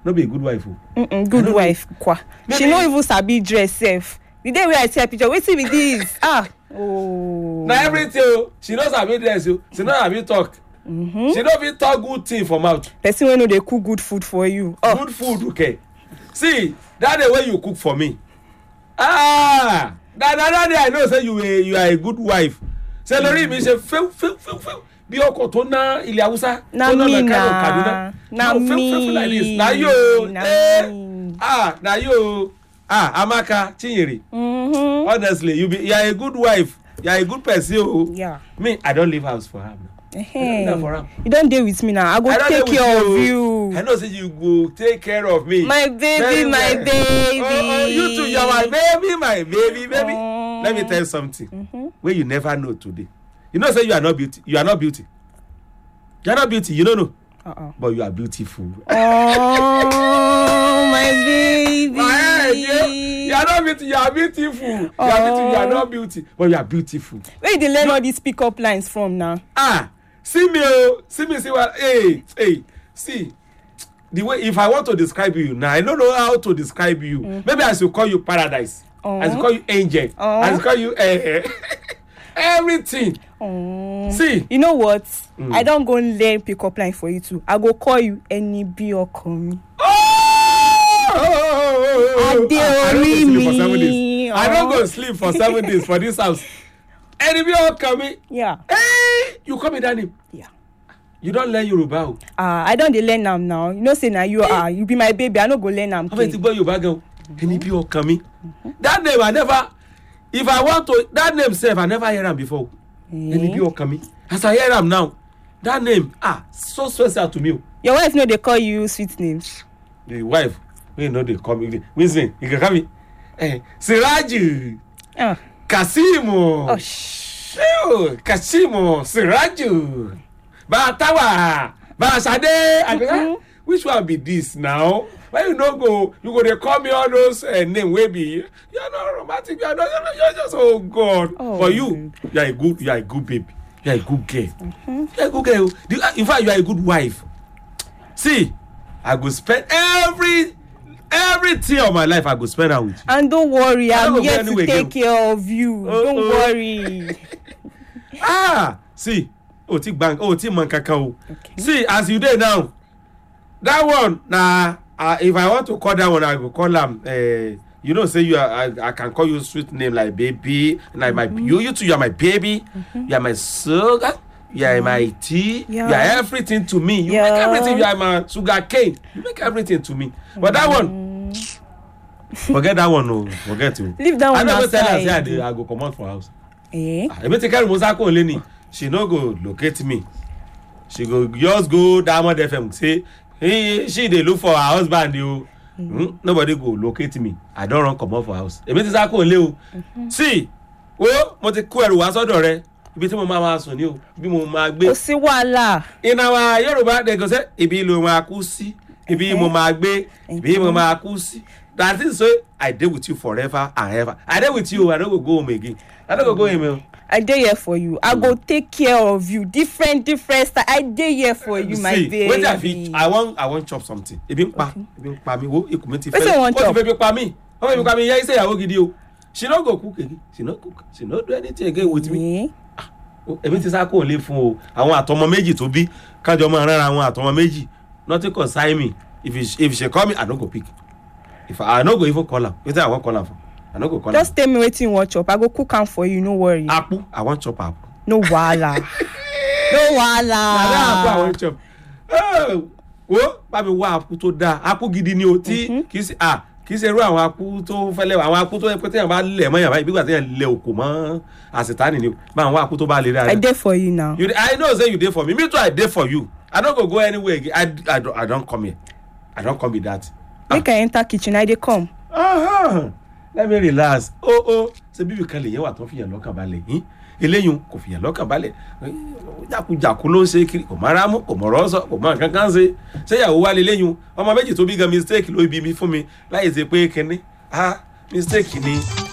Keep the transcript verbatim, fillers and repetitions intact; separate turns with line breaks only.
no be a good wife.
Mm-mm, good wife, kwa. Maybe. She no even sabi dress self. The day where I see a picture, wait till with this. Ah, oh.
Now everything, she knows sabi dress, she knows sabi talk. Mm-hmm. She don't even talk good thing for mouth.
Person when know they cook good food for you.
Oh. Good food, okay. See, that the way you cook for me. Ah, that that day I know say you a, you are a good wife. Say Lori me say feel feel feel feel. Bí ọkọ tó ná ilẹ̀ Hausa
tó ná Kano Kaduna. Na
no,
me.
Feel, feel like this. Na you.
Na
eh.
me.
Ah, na you. Ah, Amaka Chinyere. Mm-hmm. Honestly, you be you are a good wife. You are a good person.
Yeah.
Me, I don't leave house for her.
Hey, you don't deal with me now. I go I take care of you.
I know say you go take care of me.
My baby, Very my well. baby.
Oh, oh, you too, you're my baby, my baby, baby. Oh. Let me tell you something. Mm-hmm. Where you never know today. You know, say you are not beauty. You are not beauty. You are not beauty. You don't know. Uh-uh. But you are beautiful.
Oh, my baby.
My head, yeah. You are not beauty. You are beautiful. You oh. are beauty. You are not beauty. But you are beautiful.
Where did they learn you, all these pick-up lines from now?
Ah. See me, oh, see me, see what, hey, hey, see, the way, if I want to describe you now, I don't know how to describe you. Mm-hmm. Maybe I should call you paradise. Uh-huh. I should call you angel. Uh-huh. I should call you uh, everything. Uh-huh. See.
You know what? Mm. I don't go learn pick up line for you too. I go call you any be or call me.
Oh!
I don't
sleep for seven days. I don't go sleep for seven days for this house. Any be or call me.
Yeah.
Hey, you call me that name.
Yeah.
You don't learn Yoruba.
Ah, uh, I don't learn them now. You know, say now you are, you be my baby. I don't go learn them.
How about you boy Yoruba girl? Any be or call me. That name I never. If I want to, that name self I never hear them before. Mm. Any be or call me. As I hear them now, that name ah so special to me.
Your wife know they call you sweet names.
The wife, we know they call me. Listen, you can call me. Eh, Siraju. Ah. Kasimo.
Oh, shh.
Oh, Kasimo, Siraju. Batawa. Basade. Mm-hmm. Which one be this now? Why you don't go? You go, they call me all those uh, names. Where be? You're not romantic. You're not. You're just, oh God. Oh, for you, you're a good, you're a good baby. You're a good girl. Mm-hmm. You're a good girl. In fact, you're a good wife. See, I go spend every. Everything of my life I go spend out with you.
And don't worry, I'm here to take again. care of you. Oh, don't oh. worry.
Ah, see. Oh, take bank. Oh, take man kakao. Okay. See, as you did now, that one, nah, uh, if I want to call that one, I go call them. Uh, you know, say you are, I, I can call you sweet name like baby, like my mm-hmm. you, you too. You are my baby. Mm-hmm. You are my sugar. You are my tea. Yeah. You are everything to me. You yeah. make everything. You are my sugar cane. You make everything to me. But that one, forget that one. No, forget it.
Leave that one. I
never tell her say I, I go come out for house.
Eh?
I take care of Mosako Leni. She no go locate me. She go just go Diamond F M. Say he she they look for her husband. You mm-hmm. mm, nobody go locate me. I don't run come out for house. Ebe ti Sako Leo. See, oh, mo ti kó ẹrù wá sọ́dọ̀ rẹ. Ibi tí mo máa máa sùn ní o bí mo máa gbé.
Kò sí wàhálà.
In our Yoruba they go say ibi ló máa kú sí ibi mo máa gbé ibi mo máa kú sí. That is so I deal with you forever and ever. I deal with you. I don't go go home again. I don't go go home.
I dey here for you. I go take care of you. Different different style. I dey here for you, my
See,
baby.
Wait I fit. I want I want chop something. Ebi npa ebi npa mi wo ikumeti fe.
Wetin you wan chop?
What if ebi npa mi? How ebi npa mi? Yeah, say ìyàwó gidi o. She no go cook again. She no cook. She no do anything again with me. Èmi ti Sako lè fún o àwọn àtọmọ méjì tó bí kájọ máa rán àwọn àtọmọ méjì nothing concern me if he, if she call me I don't go pick if I, I no go even call her wetin I wan call her for I no go call her.
Just tell me wetin you wan chop I go cook am for you no worry.
Akpu I wan chop akpu.
No wahala. No wahala.
Na that akpu I wan chop. Oh, wo bá mi wá akpu tó dáa akpu gidi ni o tí kì í ṣe ah kì í ṣe irú àwọn akpu tó fẹ́lẹ́ àwọn akpu tó pé téèyàn bá lẹ̀ mọ́ yàn báyìí bí gbà téèyàn lẹ̀ òkò mọ́ àṣetánì ni o bá àwọn akpu tó bá lè dáa.
I dey for you now.
You, I know say you dey for me me too I dey for you. I don't go go anywhere again. I, I, don't, I don't come here. I don't come with that.
Make ah. I enter kitchen, I dey come.
Uh-huh. Let me relax. Oh, oh. Ṣé bí kan lè yẹn wà tó fi yàn lọ́kàn balẹ̀. Hm? Eléyùn kò fi yàn lọ́kàn balẹ̀. Jàkújàkú ló ń ṣe kiri. Kò máa rámú, kò mọ̀rọ̀ sọ, kò máa kankan ṣe. Ṣé ìyàwó wa leléyùn? Ọmọ méjì tó bí gan mistake ló bí mi fún mi. Láì ṣe pé kíní. Ah, mistake ni.